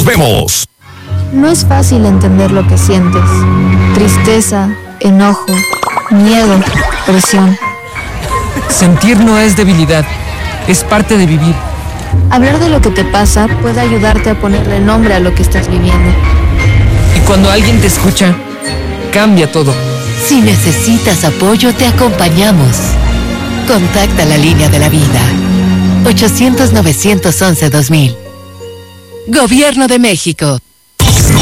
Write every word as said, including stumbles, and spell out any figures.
Volvemos. No es fácil entender lo que sientes. Tristeza, enojo, miedo, presión. Sentir no es debilidad, es parte de vivir. Hablar de lo que te pasa puede ayudarte a ponerle nombre a lo que estás viviendo. Y cuando alguien te escucha, cambia todo. Si necesitas apoyo, te acompañamos. Contacta la línea de la vida. ochocientos, novecientos once, dos mil. Gobierno de México.